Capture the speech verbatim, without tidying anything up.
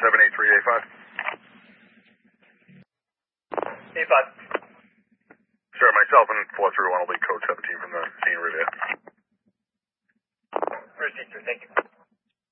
seven eight three A five. A five. Sure, myself and four three one will be code seventeen from the scene review.